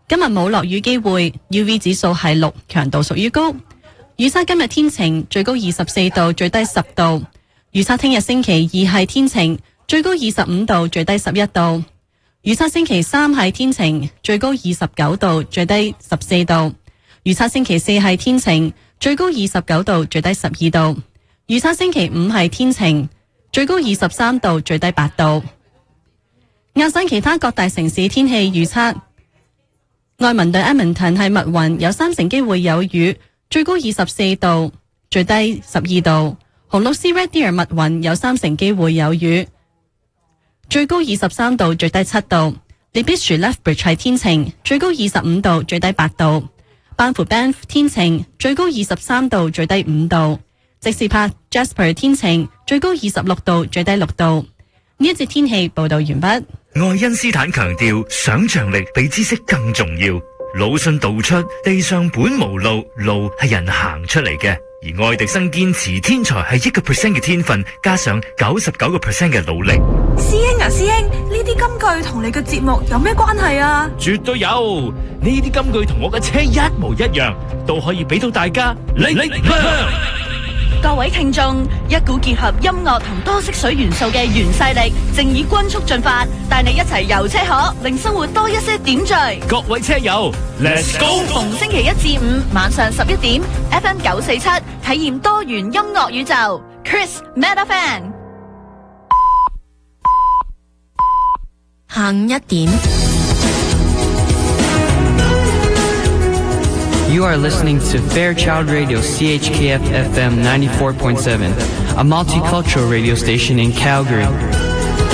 今日冇落雨機會 ，UV 指數係6，強度屬於高。預測今日天晴，最高24度，最低10度。預測聽日星期二係天晴，最高25度，最低11度。預測星期三係天晴，最高29度，最低14度。預測星期四係天晴，最高29度，最低12度。預測星期五係天晴，最高23度，最低8度。亞省其他各大城市天氣預測：愛民對 Edmonton 係密雲，有3成機會有雨，最高24度，最低12度。紅綠斯 Red Deer 密雲，有3成機會有雨，最高23度，最低7度。Libishu Lethbridge 係天晴，最高25度，最低8度。班夫 Banff 天晴，最高23度，最低5度。即士柏 Jasper 天晴，最高26度，最低6度。呢一節天氣報道完畢。 愛因斯坦強調，想像力比知識更重要。魯迅道出，地上本無路，路係人行出嚟嘅。而愛迪生堅持，天才係1% 嘅天分，加上99% 嘅努力。 師兄啊，師兄，呢啲金句同你嘅節目有咩關係啊？ 絕對有，呢啲金句同我嘅車一模一樣，都可以俾到大家力量。 各位聽眾，一股結合音樂同多色水元素嘅原勢力，正以均速進發，帶你一齊遊車河，令生活多一些點綴。 各位車友 ，Let's go！ 逢星期1至5晚上11點 ，FM 947，體驗多元音樂宇宙。Chris Meta Fan， 下午1點。 You are listening to Fairchild Radio CHKF FM 94.7, a multicultural radio station in Calgary.